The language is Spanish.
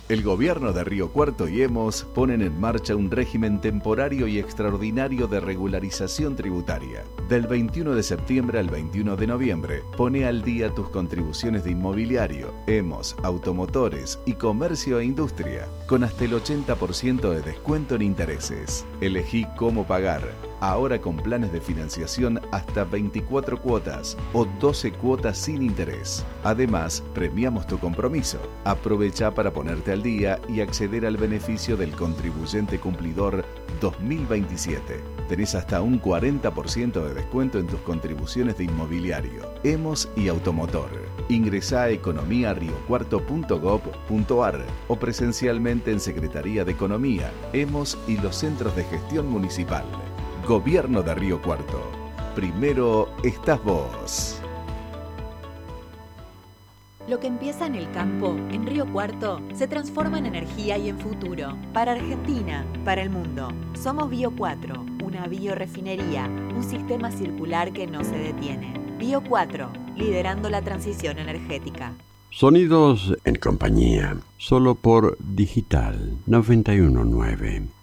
El gobierno de Río Cuarto y Hemos ponen en marcha un régimen temporario y extraordinario de regularización tributaria. Del 21 de septiembre al 21 de noviembre, pone al día tus contribuciones de inmobiliario, Hemos, automotores y comercio e industria, con hasta el 80% de descuento en intereses. Elegí cómo pagar, ahora con planes de financiación hasta 24 cuotas o 12 cuotas sin interés. Además, premiamos tu compromiso. Aprovecha para ponerte al día y acceder al beneficio del contribuyente cumplidor 2027. Tenés hasta un 40% de descuento en tus contribuciones de inmobiliario, Hemos y automotor. Ingresá a economiariocuarto.gov.ar o presencialmente en Secretaría de Economía, Hemos y los centros de gestión municipal. Gobierno de Río Cuarto. Primero estás vos. Lo que empieza en el campo, en Río Cuarto, se transforma en energía y en futuro. Para Argentina, para el mundo. Somos Bio 4, una biorefinería, un sistema circular que no se detiene. Bio 4, liderando la transición energética. Sonidos en compañía, solo por Digital 919.